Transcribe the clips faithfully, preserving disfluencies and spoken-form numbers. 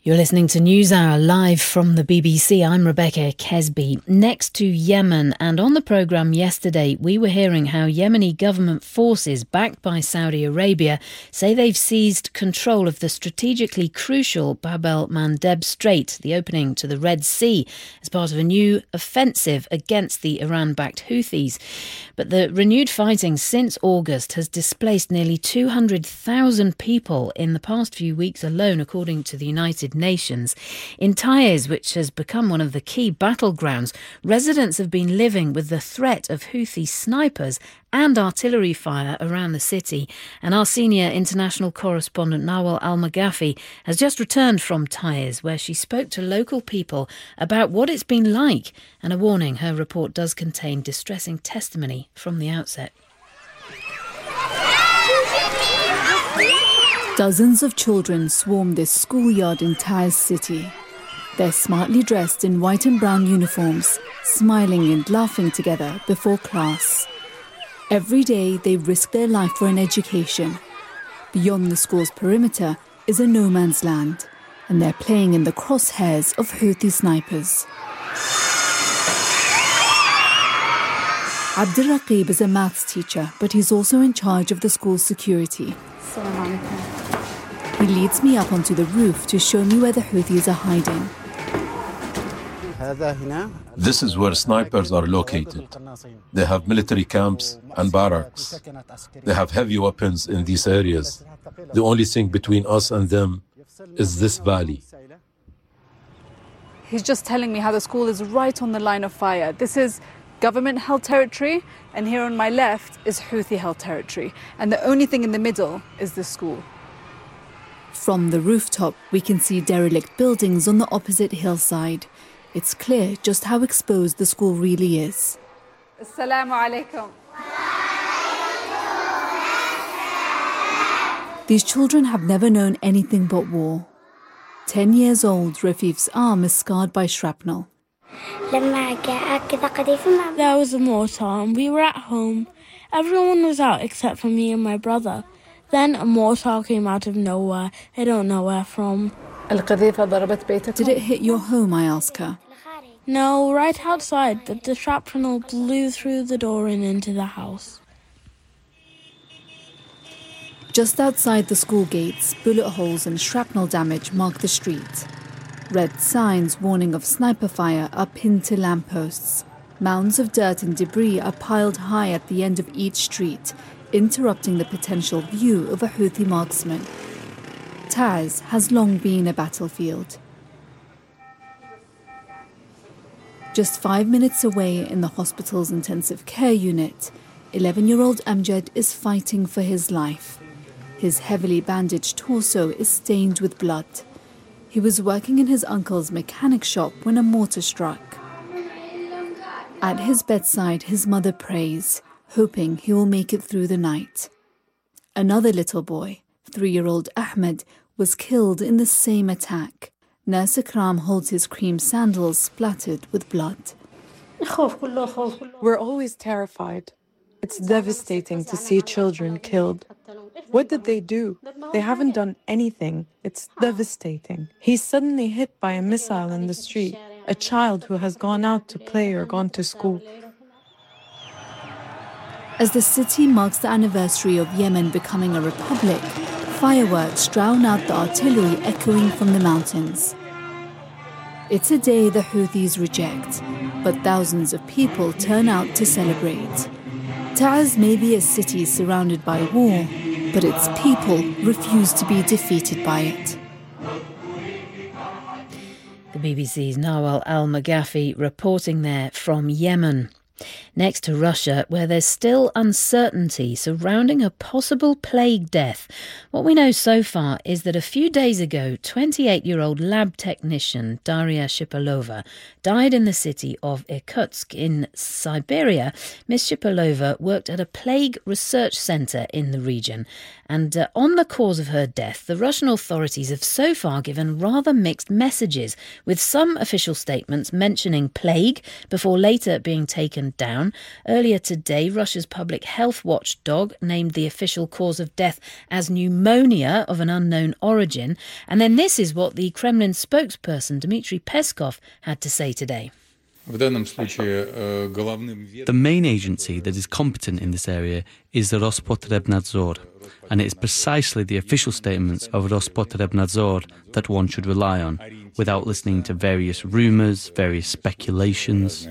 You're listening to NewsHour live from the B B C. I'm Rebecca Kesby. Next to Yemen, and on the programme yesterday, we were hearing how Yemeni government forces, backed by Saudi Arabia, say they've seized control of the strategically crucial Bab el-Mandeb Strait, the opening to the Red Sea, as part of a new offensive against the Iran-backed Houthis. But the renewed fighting since August has displaced nearly two hundred thousand people in the past few weeks alone, according to the United Nations. In Taiz, which has become one of the key battlegrounds, residents have been living with the threat of Houthi snipers and artillery fire around the city. And our senior international correspondent Nawal Al-Maghafi has just returned from Taiz, where she spoke to local people about what it's been like, and a warning: her report does contain distressing testimony from the outset. Dozens of children swarm this schoolyard in Taiz city. They're smartly dressed in white and brown uniforms, smiling and laughing together before class. Every day they risk their life for an education. Beyond the school's perimeter is a no man's land, and they're playing in the crosshairs of Houthi snipers. Abdurraqib is a maths teacher, but he's also in charge of the school's security. He leads me up onto the roof to show me where the Houthis are hiding. This is where snipers are located. They have military camps and barracks. They have heavy weapons in these areas. The only thing between us and them is this valley. He's just telling me how the school is right on the line of fire. This is government-held territory, and here on my left is Houthi-held territory. And the only thing in the middle is the school. From the rooftop, we can see derelict buildings on the opposite hillside. It's clear just how exposed the school really is. Assalamu alaikum. These children have never known anything but war. Ten years old, Rafif's arm is scarred by shrapnel. There was a mortar and we were at home. Everyone was out except for me and my brother. Then a mortar came out of nowhere. I don't know where from. Did it hit your home, I ask her. No, right outside, but the shrapnel blew through the door and into the house. Just outside the school gates, bullet holes and shrapnel damage mark the street. Red signs warning of sniper fire are pinned to lampposts. Mounds of dirt and debris are piled high at the end of each street, interrupting the potential view of a Houthi marksman. Taiz has long been a battlefield. Just five minutes away in the hospital's intensive care unit, eleven-year-old Amjad is fighting for his life. His heavily bandaged torso is stained with blood. He was working in his uncle's mechanic shop when a mortar struck. At his bedside, his mother prays, hoping he will make it through the night. Another little boy, three-year-old Ahmed, was killed in the same attack. Nurse Akram holds his cream sandals splattered with blood. We're always terrified. It's devastating to see children killed. What did they do? They haven't done anything. It's devastating. He's suddenly hit by a missile in the street, a child who has gone out to play or gone to school. As the city marks the anniversary of Yemen becoming a republic, fireworks drown out the artillery echoing from the mountains. It's a day the Houthis reject, but thousands of people turn out to celebrate. Taiz may be a city surrounded by war, but its people refuse to be defeated by it. The B B C's Nawal Al-Maghafi reporting there from Yemen. Next to Russia, where there's still uncertainty surrounding a possible plague death. What we know so far is that a few days ago, twenty-eight-year-old lab technician Daria Shipalova died in the city of Irkutsk in Siberia. Miss Shipalova worked at a plague research centre in the region. And uh, on the cause of her death, the Russian authorities have so far given rather mixed messages, with some official statements mentioning plague before later being taken million down. Earlier today, Russia's public health watchdog named the official cause of death as pneumonia of an unknown origin. And then this is what the Kremlin spokesperson Dmitry Peskov had to say today. The main agency that is competent in this area is the Rospotrebnadzor, and it is precisely the official statements of Rospotrebnadzor that one should rely on, without listening to various rumours, various speculations.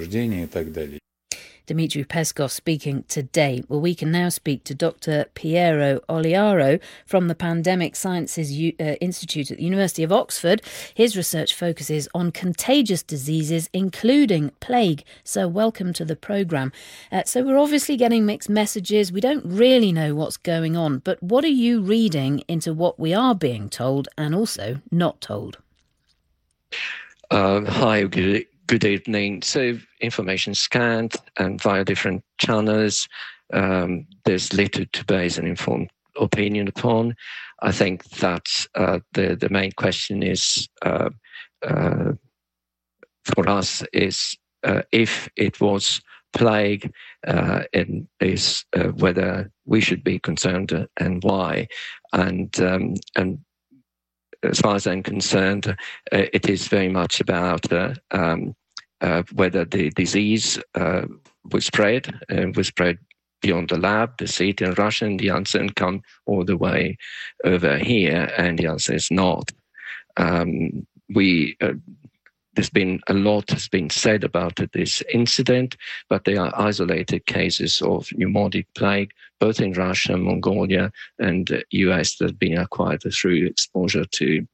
Dmitry Peskov speaking today. Well, we can now speak to Doctor Piero Oliaro from the Pandemic Sciences U- uh, Institute at the University of Oxford. His research focuses on contagious diseases, including plague. So welcome to the programme. Uh, so we're obviously getting mixed messages. We don't really know what's going on. But what are you reading into what we are being told and also not told? Uh, hi, good Good evening. So information scanned and via different channels. Um, there's little to base an informed opinion upon. I think that uh, the, the main question is uh, uh, for us is uh, if it was plague uh, and is uh, whether we should be concerned and why. And um, and as far as I'm concerned, uh, it is very much about uh, um, uh, whether the disease uh, was spread and was spread beyond the lab, the seat in Russia, and the answer and come all the way over here, and the answer is not. Um, we uh, there's been a lot has been said about this incident, but they are isolated cases of pneumonic plague, both in Russia, Mongolia, and the U S that have been acquired through exposure to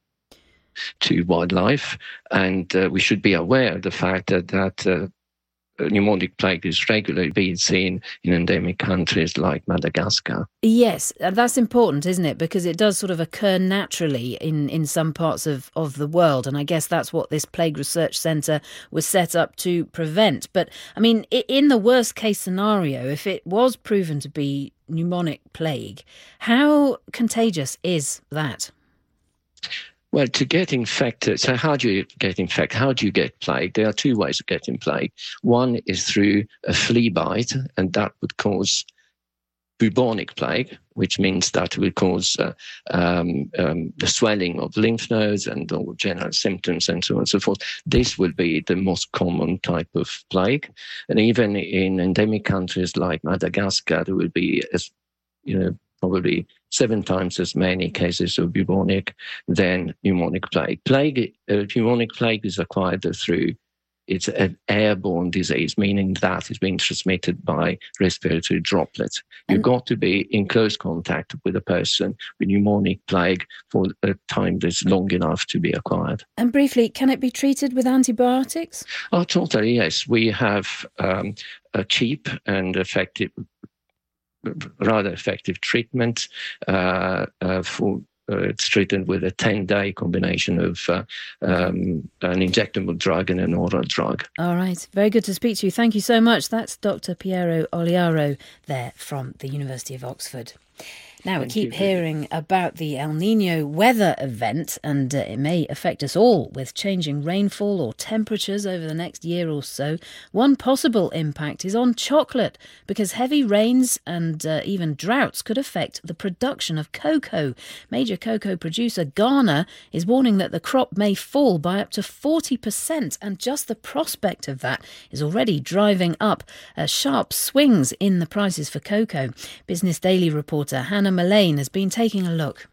to wildlife. And uh, we should be aware of the fact that, that uh, pneumonic plague is regularly being seen in endemic countries like Madagascar. Yes, that's important, isn't it? Because it does sort of occur naturally in, in some parts of, of the world. And I guess that's what this Plague Research Centre was set up to prevent. But, I mean, in the worst case scenario, if it was proven to be pneumonic plague, how contagious is that? Well, to get infected, so how do you get infected? How do you get plague? There are two ways of getting plague. One is through a flea bite, and that would cause bubonic plague, which means that will cause uh, um, um, the swelling of lymph nodes and all general symptoms and so on and so forth. This will be the most common type of plague. And even in endemic countries like Madagascar, there will be, as you know, probably seven times as many cases of bubonic than pneumonic plague. Plague, uh, pneumonic plague is acquired through, it's an airborne disease, meaning that it's being transmitted by respiratory droplets. You've and got to be in close contact with a person with pneumonic plague for a time that's long enough to be acquired. And briefly, can it be treated with antibiotics? Oh, totally, yes. We have um, a cheap and effective rather effective treatment uh, uh, for uh, it's treated with a ten-day combination of uh, um, an injectable drug and an oral drug. All right. Very good to speak to you. Thank you so much. That's Doctor Piero Oliaro there from the University of Oxford. Now, Thank we keep you. hearing about the El Niño weather event, and uh, it may affect us all with changing rainfall or temperatures over the next year or so. One possible impact is on chocolate, because heavy rains and uh, even droughts could affect the production of cocoa. Major cocoa producer Ghana is warning that the crop may fall by up to forty percent, and just the prospect of that is already driving up uh, sharp swings in the prices for cocoa. Business Daily reporter Hannah Mullane has been taking a look.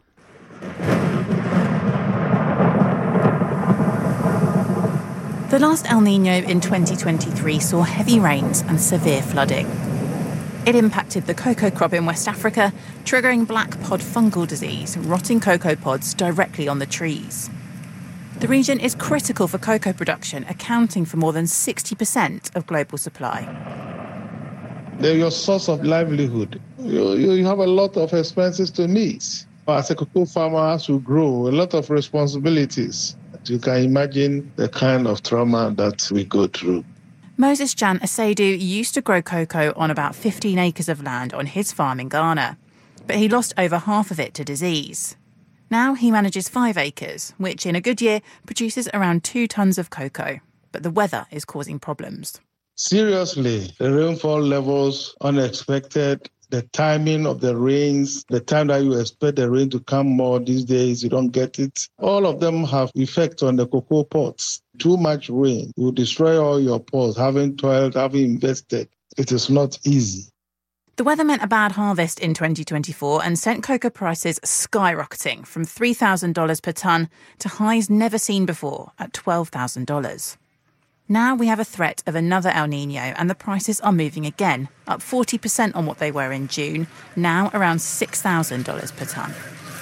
The last El Niño in twenty twenty-three saw heavy rains and severe flooding. It impacted the cocoa crop in West Africa, triggering black pod fungal disease, rotting cocoa pods directly on the trees. The region is critical for cocoa production, accounting for more than sixty percent of global supply. They're your source of livelihood. You, you have a lot of expenses to meet. As a cocoa farmer, as you grow, a lot of responsibilities. You can imagine the kind of trauma that we go through. Moses Jan Asedu used to grow cocoa on about fifteen acres of land on his farm in Ghana, but he lost over half of it to disease. Now he manages five acres, which in a good year produces around two tonnes of cocoa, but the weather is causing problems. Seriously, the rainfall levels unexpected, the timing of the rains, the time that you expect the rain to come more these days, you don't get it. All of them have effect on the cocoa pods. Too much rain will destroy all your pods, having toiled, having invested. It is not easy. The weather meant a bad harvest in twenty twenty-four and sent cocoa prices skyrocketing from three thousand dollars per tonne to highs never seen before at twelve thousand dollars. Now we have a threat of another El Niño and the prices are moving again, up forty percent on what they were in June, now around six thousand dollars per tonne.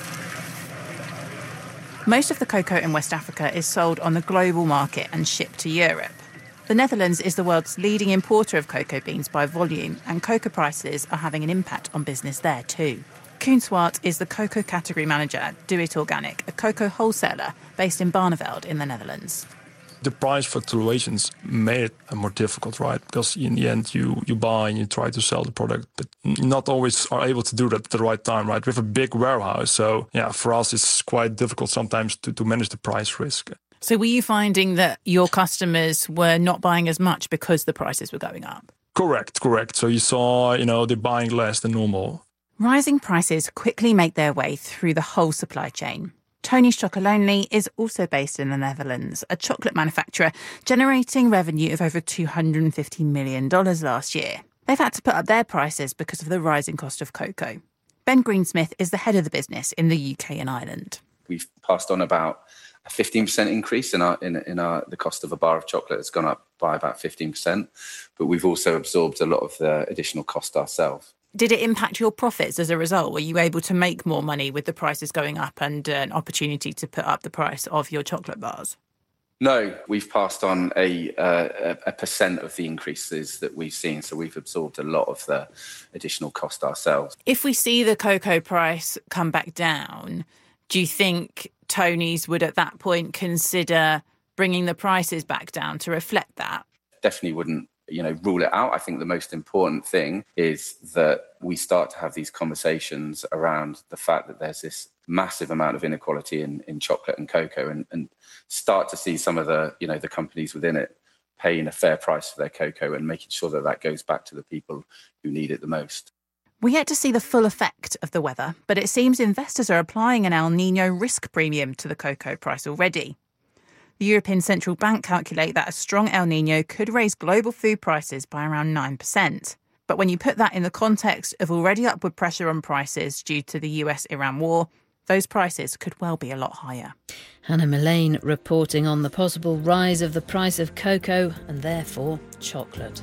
Most of the cocoa in West Africa is sold on the global market and shipped to Europe. The Netherlands is the world's leading importer of cocoa beans by volume, and cocoa prices are having an impact on business there too. Koen Swart is the cocoa category manager at Do It Organic, a cocoa wholesaler based in Barneveld in the Netherlands. The price fluctuations made it more difficult, right? Because in the end, you, you buy and you try to sell the product, but not always are able to do that at the right time, right? We have a big warehouse. So, yeah, for us, it's quite difficult sometimes to, to manage the price risk. So were you finding that your customers were not buying as much because the prices were going up? Correct, correct. So you saw, you know, they're buying less than normal. Rising prices quickly make their way through the whole supply chain. Tony's Chocolonely is also based in the Netherlands, a chocolate manufacturer generating revenue of over two hundred fifty million dollars last year. They've had to put up their prices because of the rising cost of cocoa. Ben Greensmith is the head of the business in the U K and Ireland. We've passed on about a fifteen percent increase in our in, in our the cost of a bar of chocolate. It's gone up by about fifteen percent, but we've also absorbed a lot of the additional cost ourselves. Did it impact your profits as a result? Were you able to make more money with the prices going up and uh, an opportunity to put up the price of your chocolate bars? No, we've passed on a, uh, a percent of the increases that we've seen. So we've absorbed a lot of the additional cost ourselves. If we see the cocoa price come back down, do you think Tony's would at that point consider bringing the prices back down to reflect that? Definitely wouldn't, you know, rule it out. I think the most important thing is that we start to have these conversations around the fact that there's this massive amount of inequality in, in chocolate and cocoa, and, and start to see some of the, you know, the companies within it paying a fair price for their cocoa and making sure that that goes back to the people who need it the most. We're yet to see the full effect of the weather, but it seems investors are applying an El Niño risk premium to the cocoa price already. The European Central Bank calculate that a strong El Niño could raise global food prices by around nine percent. But when you put that in the context of already upward pressure on prices due to the U S Iran war, those prices could well be a lot higher. Hannah Mullane reporting on the possible rise of the price of cocoa and therefore chocolate.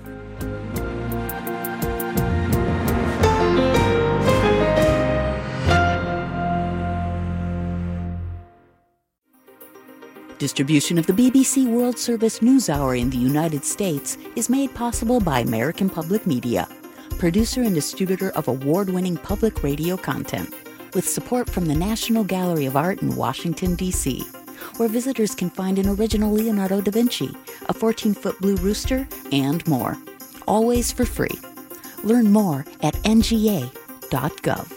Distribution of the B B C World Service NewsHour in the United States is made possible by American Public Media, producer and distributor of award-winning public radio content, with support from the National Gallery of Art in Washington, D C, where visitors can find an original Leonardo da Vinci, a fourteen-foot blue rooster, and more. Always for free. Learn more at N G A dot gov.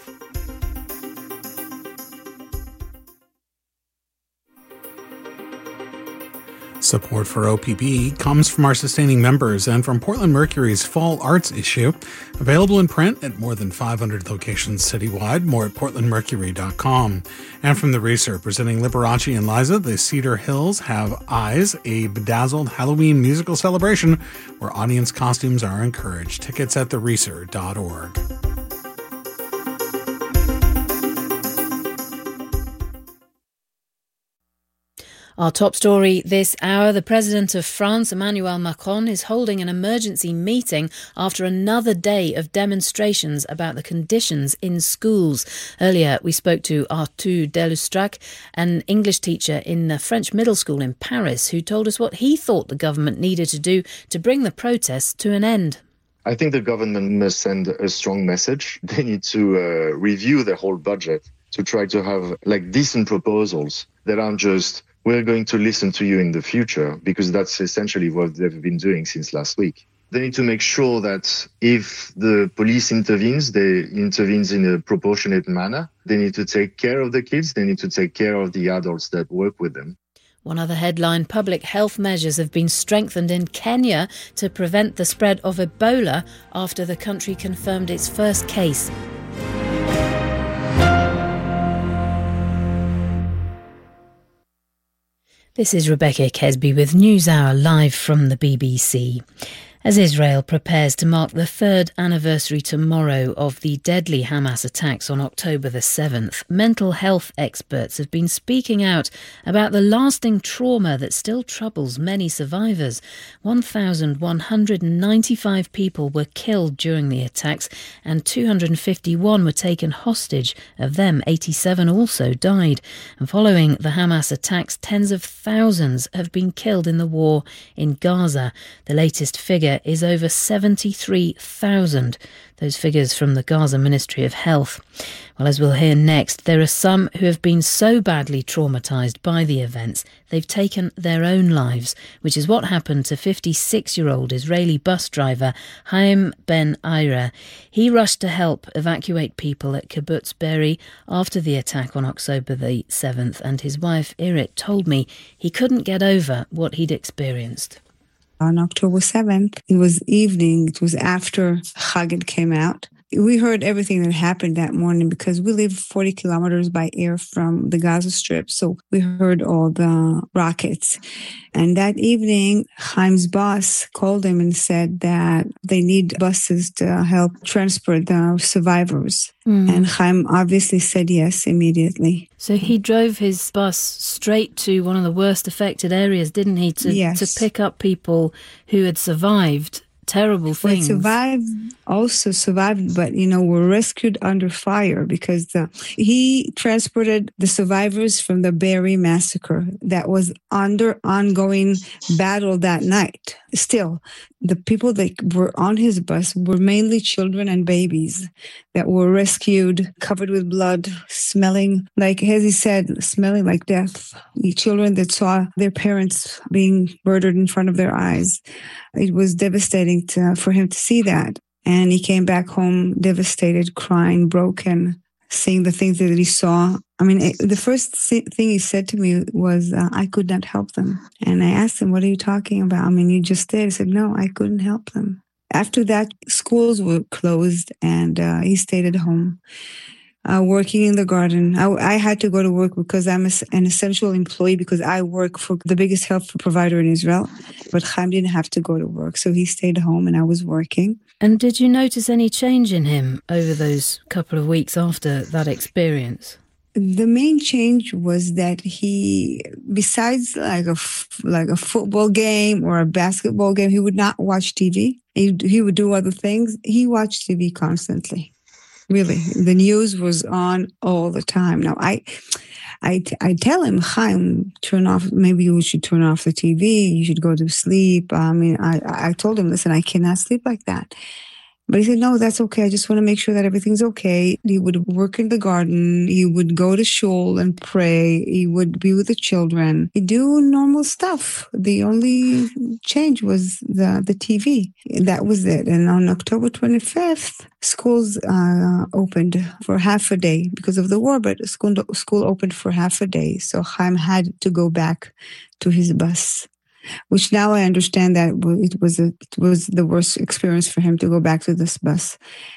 Support for O P B comes from our sustaining members and from Portland Mercury's Fall Arts issue, available in print at more than five hundred locations citywide, more at portland mercury dot com. And from The Reeser, presenting Liberace and Liza, the Cedar Hills Have Eyes, a bedazzled Halloween musical celebration where audience costumes are encouraged. Tickets at the reeser dot org. Our top story this hour, the President of France, Emmanuel Macron, is holding an emergency meeting after another day of demonstrations about the conditions in schools. Earlier, we spoke to Arthur Delustrac, an English teacher in the French middle school in Paris, who told us what he thought the government needed to do to bring the protests to an end. I think the government must send a strong message. They need to uh, review their whole budget to try to have like decent proposals that aren't just we're going to listen to you in the future, because that's essentially what they've been doing since last week. They need to make sure that if the police intervenes, they intervenes in a proportionate manner. They need to take care of the kids. They need to take care of the adults that work with them. One other headline, public health measures have been strengthened in Kenya to prevent the spread of Ebola after the country confirmed its first case. This is Rebecca Kesby with NewsHour live from the B B C. As Israel prepares to mark the third anniversary tomorrow of the deadly Hamas attacks on October the seventh, mental health experts have been speaking out about the lasting trauma that still troubles many survivors. one thousand one hundred ninety-five people were killed during the attacks and two hundred fifty-one were taken hostage. Of them, eighty-seven also died. And following the Hamas attacks, tens of thousands have been killed in the war in Gaza. The latest figure is over seventy-three thousand. Those figures from the Gaza Ministry of Health. Well, as we'll hear next, there are some who have been so badly traumatised by the events they've taken their own lives, which is what happened to fifty-six-year-old Israeli bus driver Haim Ben Ira. He rushed to help evacuate people at Kibbutz Be'eri after the attack on October the seventh, and his wife Irit told me he couldn't get over what he'd experienced. On October seventh, it was evening. It was after Chagid came out. We heard everything that happened that morning because we live forty kilometers by air from the Gaza Strip. So we heard all the rockets. And that evening, Chaim's boss called him and said that they need buses to help transport the survivors. Mm. And Chaim obviously said yes immediately. So he drove his bus straight to one of the worst affected areas, didn't he? To, yes. to pick up people who had survived terrible things. Well, survived, also survived, but, you know, were rescued under fire because the, he transported the survivors from the Be'eri massacre that was under ongoing battle that night. Still, the people that were on his bus were mainly children and babies that were rescued, covered with blood, smelling like, as he said, smelling like death. The children that saw their parents being murdered in front of their eyes. It was devastating to, for him to see that. And he came back home devastated, crying, broken, seeing the things that he saw. I mean, it, the first thing he said to me was, uh, I could not help them. And I asked him, what are you talking about? I mean, you just did. He said, no, I couldn't help them. After that, schools were closed and uh, he stayed at home. Uh, working in the garden. I, I had to go to work because I'm a, an essential employee because I work for the biggest health provider in Israel. But Chaim didn't have to go to work, so he stayed home and I was working. And did you notice any change in him over those couple of weeks after that experience? The main change was that he, besides like a, like a football game or a basketball game, he would not watch T V. He, he would do other things. He watched T V constantly. Really, the news was on all the time. Now, I, I, I tell him, Chaim, turn off. Maybe you should turn off the T V. You should go to sleep. I mean, I, I told him, listen, I cannot sleep like that. But he said, no, that's okay. I just want to make sure that everything's okay. He would work in the garden. He would go to shul and pray. He would be with the children. He'd do normal stuff. The only change was the, the T V. That was it. And on October twenty-fifth, schools uh, opened for half a day because of the war, but school, school opened for half a day. So Chaim had to go back to his bus. Which now I understand that it was a, it was the worst experience for him to go back to this bus.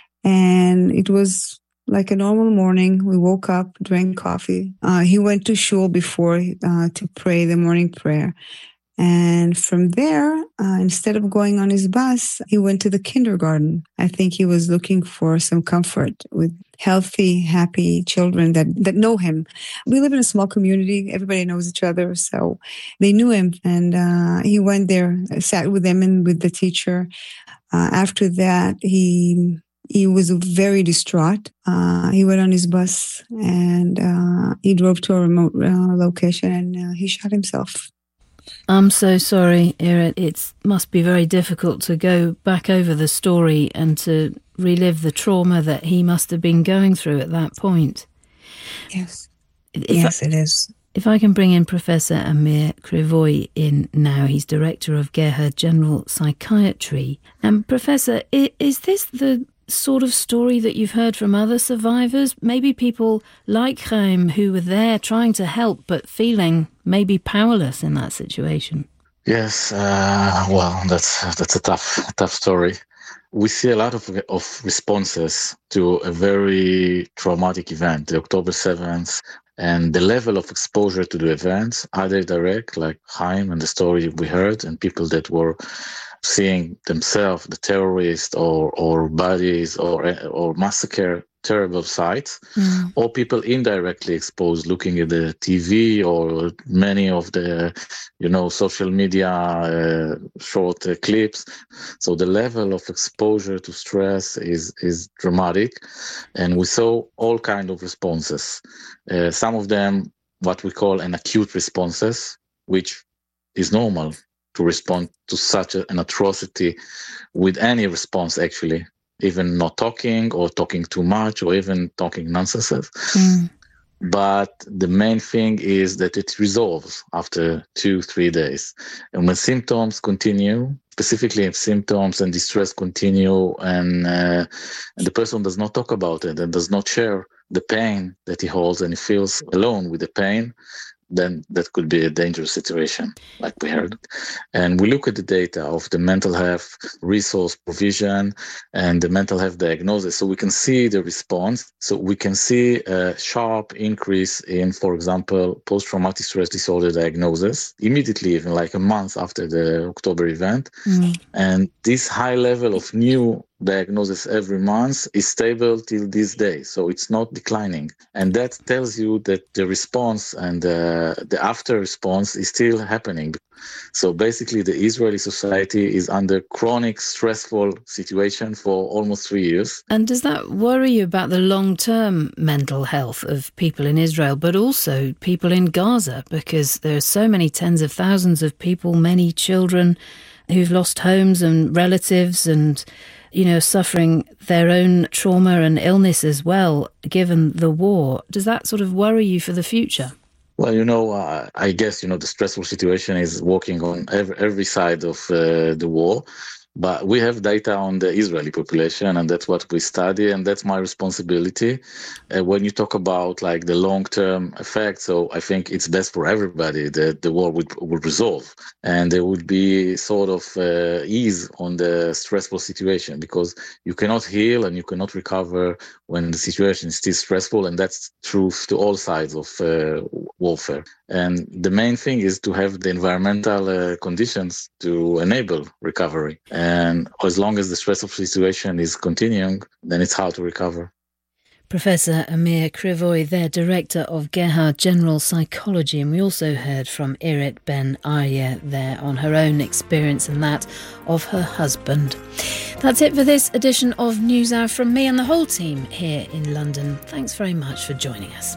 And it was like a normal morning. We woke up, drank coffee. Uh, he went to shul before uh, to pray the morning prayer. And from there, uh, instead of going on his bus, he went to the kindergarten. I think he was looking for some comfort with healthy, happy children that, that know him. We live in a small community. Everybody knows each other. So they knew him. And uh, he went there, sat with them and with the teacher. Uh, after that, he... He was very distraught. Uh, he went on his bus and uh, he drove to a remote uh, location and uh, he shot himself. I'm so sorry, Irit. It must be very difficult to go back over the story and to relive the trauma that he must have been going through at that point. Yes. If yes, I, it is. If I can bring in Professor Amir Krivoy in now, he's Director of Gerhard General Psychiatry. And Professor, is this the sort of story that you've heard from other survivors? Maybe people like Chaim who were there trying to help but feeling maybe powerless in that situation. Yes, uh, well, that's that's a tough tough story. We see a lot of of responses to a very traumatic event, the October seventh, and the level of exposure to the event, either direct, like Chaim and the story we heard, and people that were seeing themselves, the terrorists or or bodies or or massacre, terrible sights, mm. or people indirectly exposed, looking at the T V or many of the, you know, social media uh, short uh, clips. So the level of exposure to stress is is dramatic, and we saw all kind of responses. Uh, some of them, what we call an acute responses, which is normal to respond to such a, an atrocity with any response, actually, even not talking or talking too much or even talking nonsense. Mm. But the main thing is that it resolves after two, three days. And when symptoms continue, specifically if symptoms and distress continue, and, uh, and the person does not talk about it and does not share the pain that he holds, and he feels alone with the pain, then that could be a dangerous situation, like we heard. And we look at the data of the mental health resource provision and the mental health diagnosis, so we can see the response. So we can see a sharp increase in, for example, post-traumatic stress disorder diagnosis, immediately, even like a month after the October event. Mm. And this high level of new diagnosis every month is stable till this day, so it's not declining, and that tells you that the response and uh, the after response is still happening. So basically the Israeli society is under chronic stressful situation for almost three years. And does that worry you about the long-term mental health of people in Israel, but also people in Gaza, because there are so many tens of thousands of people, many children who've lost homes and relatives and, you know, suffering their own trauma and illness as well, given the war? Does that sort of worry you for the future? Well, you know, uh, I guess, you know, the stressful situation is working on every, every side of uh, the war. But we have data on the Israeli population, and that's what we study, and that's my responsibility. Uh, when you talk about like the long-term effects, so I think it's best for everybody that the war would, would resolve, and there would be sort of uh, ease on the stressful situation, because you cannot heal and you cannot recover when the situation is still stressful, and that's true to all sides of uh, warfare. And the main thing is to have the environmental uh, conditions to enable recovery. And as long as the stressful situation is continuing, then it's hard to recover. Professor Amir Krivoy, there, Director of Geha General Psychology. And we also heard from Irit Ben Arya there on her own experience and that of her husband. That's it for this edition of NewsHour from me and the whole team here in London. Thanks very much for joining us.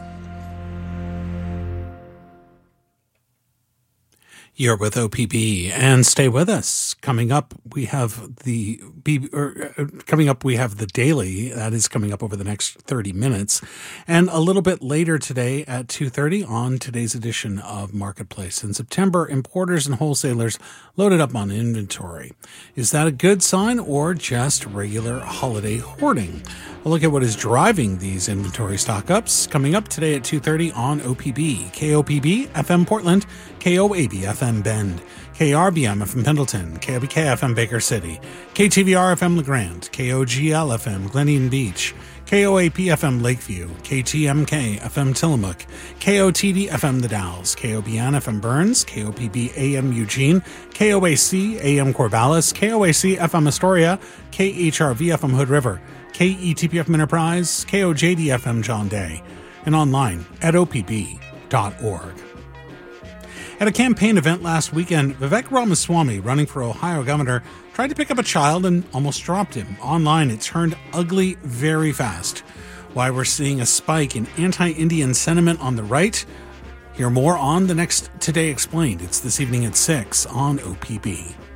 You're with O P B, and stay with us. Coming up, we have the B, or, uh, coming up we have the Daily that is coming up over the next thirty minutes, and a little bit later today at two thirty on today's edition of Marketplace. In September, importers and wholesalers loaded up on inventory. Is that a good sign or just regular holiday hoarding? A look at what is driving these inventory stock-ups coming up today at two thirty on O P B. K O P B F M Portland, K O A B F M Bend, K R B M F M Pendleton, K O B K F M Baker City, K T V R F M LeGrand, K O G L F M Glen Eden Beach, K O A P F M Lakeview, K T M K F M Tillamook, K O T D F M The Dalles, K O B N F M Burns, K O P B A M Eugene, K O A C A M Corvallis, K O A C F M Astoria, K H R V F M Hood River, K E T P F M Enterprise, K O J D F M John Day, and online at O P B dot org. At a campaign event last weekend, Vivek Ramaswamy, running for Ohio governor, tried to pick up a child and almost dropped him. Online, it turned ugly very fast. Why we're seeing a spike in anti-Indian sentiment on the right? Hear more on the next Today Explained. It's this evening at six on O P B.